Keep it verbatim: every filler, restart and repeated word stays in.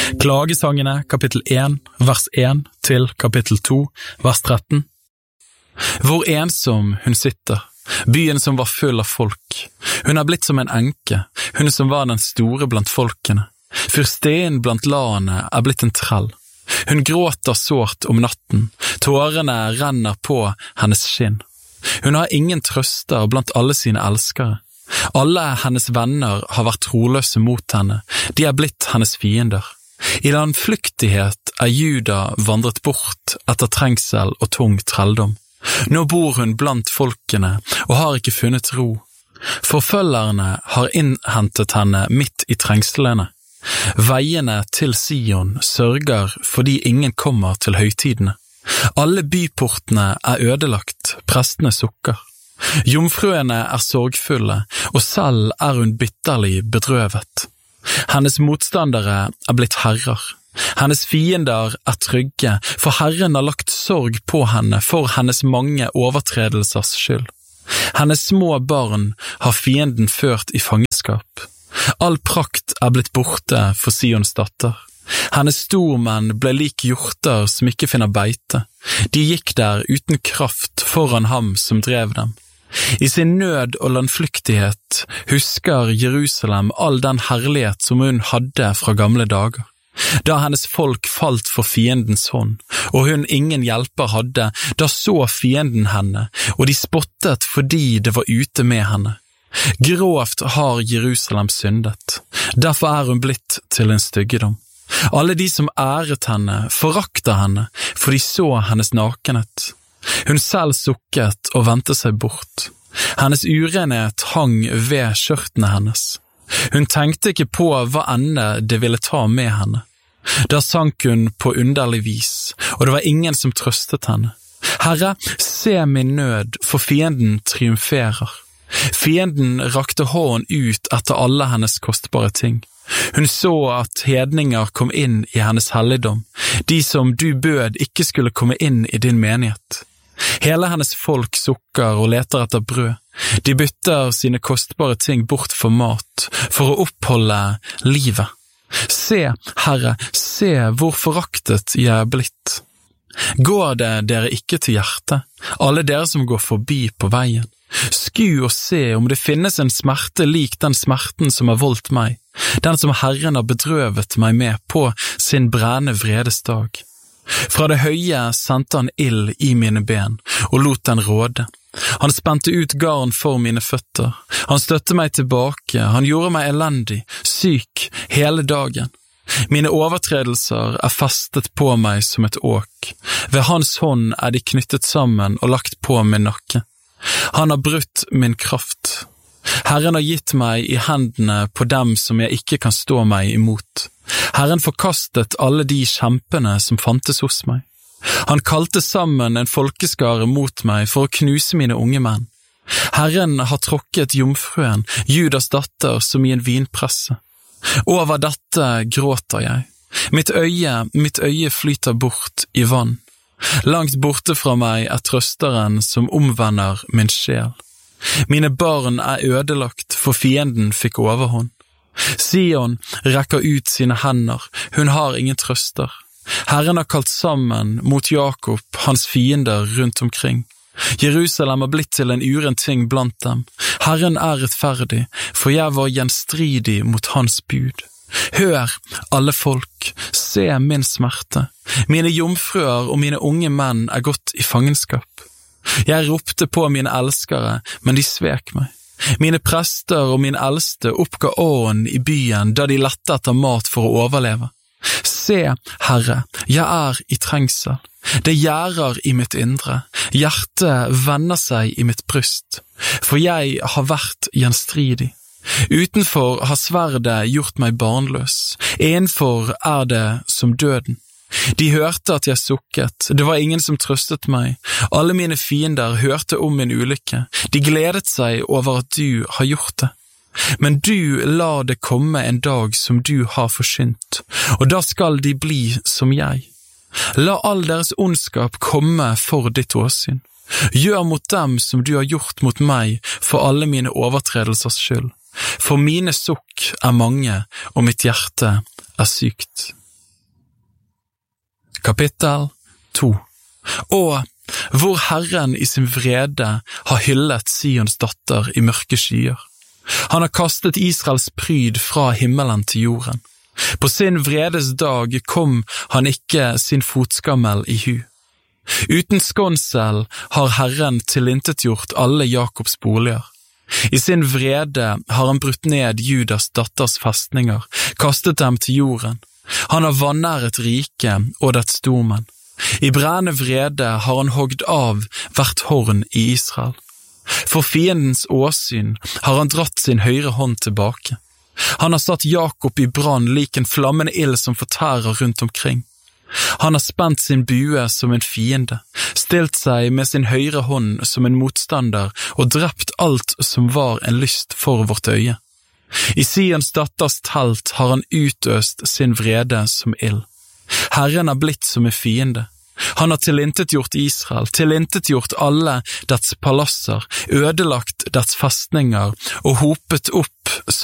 Klagesangene, kapittel én, vers én til kapittel to, vers tretten. Hvor ensom hun sitter, byen som var full av folk. Hun er blitt som en enke, hun som var den store blant folkene. Fyrsten blant laene er blitt en trell. Hun gråter sårt om natten, tårene renner på hennes skinn. Hun har ingen trøster blant alle sine elskere. Alle hennes venner har vært troløse mot henne, de er blitt hennes fiender. I landflyktighet er Juda vandret bort etter trengsel og tung trelldom. Nå bor hun blant folkene og har ikke funnet ro. Forfølgerne har innhentet henne midt i trengslene. Veiene til Sion sørger fordi ingen kommer til høytidene. Alle byportene er ødelagt, prestene sukker. Jomfruene er sorgfulle, og selv er hun bitterlig bedrøvet. Hennes motstandere er blitt herrer. Hennes fiender er trygge, for Herren har lagt sorg på henne for hennes mange overtredelsers skyld. Hennes små barn har fienden ført i fangenskap. All prakt er blitt borte for Sions datter. Hennes stormenn ble lik hjorter som ikke finner beite. De gikk der uten kraft foran ham som drev dem. I sin nød og landflyktighet husker Jerusalem all den herlighet som hun hadde fra gamle dager. Da hennes folk falt for fiendens hånd, og hun ingen hjelper hadde, da så fienden henne, og de spottet fordi det var ute med henne. Grovt har Jerusalem syndet, derfor er hun blitt til en styggedom. Alle de som æret henne, forakter henne, for de så hennes nakenhet. Hun selv sukket og vendte seg bort. Hennes urenhet hang ved skjørtene hennes. Hun tenkte ikke på hva ende det ville ta med henne. Da sank hun på underlig vis, og det var ingen som trøstet henne. Herre, se min nød, for fienden triumferer. Fienden rakte hånden ut etter alle hennes kostbare ting. Hun så at hedninger kom inn i hennes helligdom, de som du bød ikke skulle komme inn i din menighet. Hele hennes folk sukker og leter etter brød. De bytter sine kostbare ting bort for mat, for å oppholde livet. Se, Herre, se hvor foraktet jeg er blitt. Går det dere ikke til hjertet, alle dere som går forbi på veien? Sku og se om det finnes en smerte lik den smerten som har voldt meg, den som Herren har bedrøvet meg med på sin brennende vredesdag. Fra det høye sendte han ild i mine ben, og lot den råde. Han spente ut garn for mine føtter, han støtte meg tilbake, han gjorde meg elendig, syk hele dagen. Mine overtredelser er festet på meg som et åk, ved hans hånd er de knyttet sammen og lagt på min nakke. Han har brutt min kraft. Herren har gitt meg i hendene på dem som jeg ikke kan stå meg imot. Herren forkastet alle de kjempene som fantes hos meg. Han kalte sammen en folkeskare mot meg for å knuse mine unge menn. Herren har tråkket jomfruen, Judas datter, som i en vinpresse. Over dette gråter jeg. Mitt øye, mitt øye flyter bort i vann. Langt borte fra meg er trøsteren som omvender min sjel. Mine barn er ødelagt, for fienden fikk overhånd. Sion rekker ut sine hender, hun har ingen trøster. Herren har kalt sammen mot Jakob, hans fiender rundt omkring. Jerusalem har blitt til en urent ting blant dem. Herren er rettferdig, for jeg var gjenstridig mot hans bud. Hør, alle folk, se min smerte. Mine jomfruer og mine unge menn er gått i fangenskap. Jeg ropte på mine elskere, men de svek meg. Mine prester og min eldste oppga ånden i byen da de lette etter mat for å overleve. Se, Herre, jeg er i trengsel. Det gjærer i mitt indre. Hjertet vender seg i mitt bryst, for jeg har vært gjenstridig. Utenfor har sverdet gjort meg barnløs, innenfor er det som døden. De hørte at jeg sukket, det var ingen som trøstet meg. Alle mine fiender hørte om min ulykke, de gledet seg over at du har gjort det. Men du la det komme en dag som du har forsynt, og da skal de bli som jeg. La all deres ondskap komme for ditt åsyn. Gjør mot dem som du har gjort mot meg for alle mine overtredelsers skyld. For mine sukk er mange, og mitt hjerte er sykt. Kapittel to. Og hvor Herren i sin vrede har hyllet Sions datter i mørke skyer. Han har kastet Israels pryd fra himmelen til jorden. På sin vredes dag kom han ikke sin fotskammel i hu. Uten skånsel har Herren tilintetgjort alle Jakobs boliger. I sin vrede har han brutt ned Judas datters festninger, kastet dem til jorden. Han har vanæret rike og dets stormenn. I brennende vrede har han hogd av hvert horn i Israel. For fiendens åsyn har han dratt sin høyre hånd tilbake. Han har satt Jakob i brann lik en flammende ild som fortærer rundt omkring. Han har spent sin bue som en fiende, stilt seg med sin høyre hånd som en motstander og drept alt som var en lyst for vårt øye. I Sions datters telt har han utøst sin vrede som ild. Herren har blitt som en fiende. Han har tilintetgjort Israel, tilintetgjort alle dets palasser, ødelagt dets festninger og hopet opp